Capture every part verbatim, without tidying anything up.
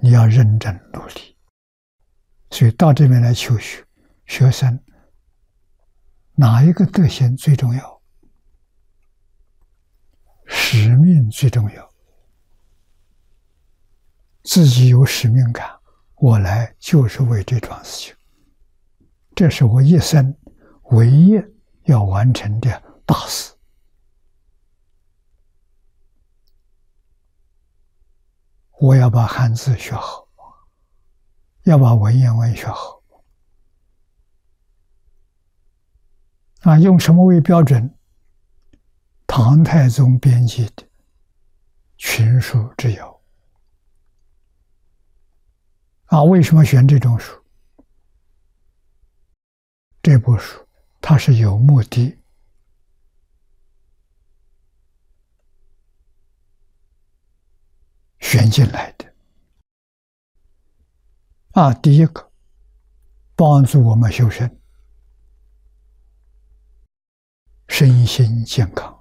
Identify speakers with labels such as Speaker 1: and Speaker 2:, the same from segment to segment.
Speaker 1: 你要认真努力。所以到这边来求学，学生哪一个德行最重要？使命最重要。自己有使命感，我来就是为这桩事情，这是我一生唯一要完成的大事。我要把汉字学好，要把文言文学好。啊，用什么为标准？唐太宗编辑的《群书之要》。啊，为什么选这种书？这部书它是有目的选进来的。啊，第一个，帮助我们修身，身心健康，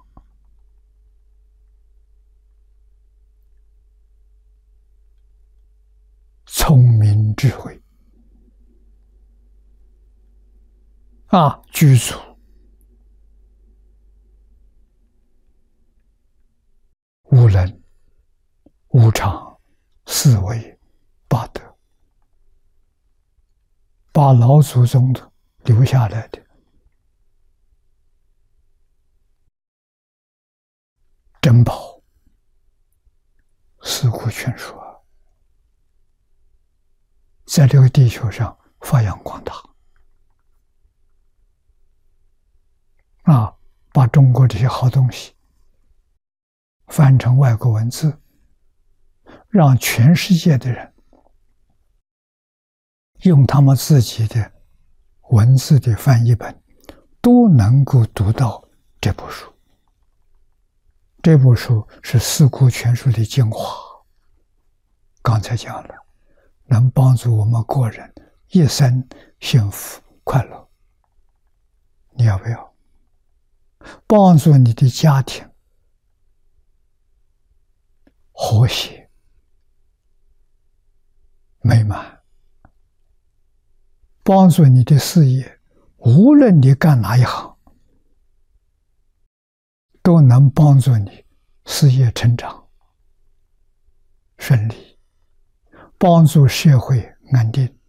Speaker 1: 聪明智慧，啊，具足无能、无常、四维、八德，把老祖宗的留下来的珍宝、四库全书啊，在这个地球上发扬光大。啊，把中国这些好东西翻成外国文字，让全世界的人用他们自己的文字的翻译本都能够读到这部书。这部书是四库全书的精华，刚才讲了，能帮助我们个人一生幸福快乐。你要不要？帮助你的家庭和谐美满，帮助你的事业，无论你干哪一行，都能帮助你事业成长顺利，帮助社会安定，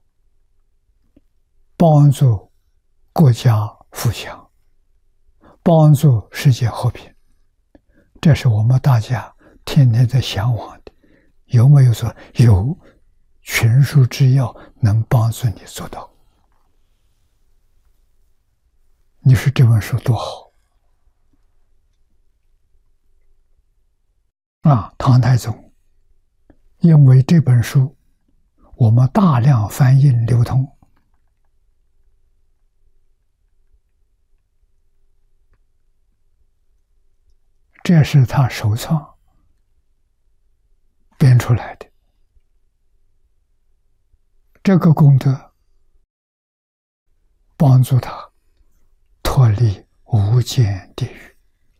Speaker 1: 帮助国家富强，帮助世界和平。这是我们大家天天在向往的。有没有说有？群书之要能帮助你做到。你说这本书多好啊！唐太宗因为这本书我们大量翻印流通，这是他首创编出来的。这个功德帮助他脱离无间地狱，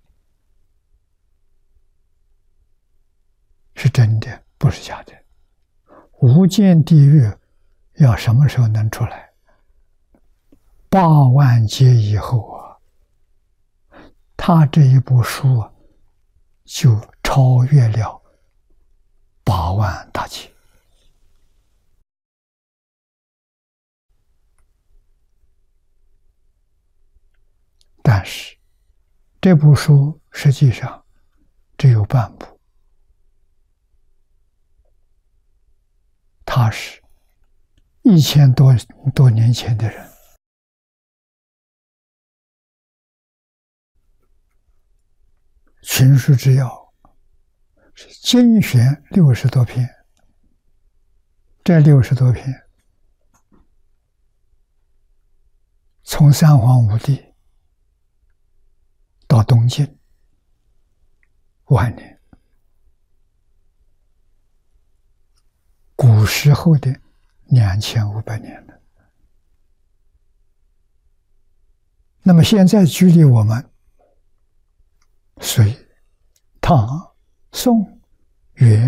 Speaker 1: 是真的，不是假的。无间地狱要什么时候能出来？八万劫以后啊，他这一部书啊，就超越了八万大劫。但是这部书实际上只有半部，他是一千多多年前的人，群书之要是精选六十多篇，这六十多篇从三皇五帝到东晋晚年，古时候的两千五百年了。那么现在距离我们隋、唐、宋、元、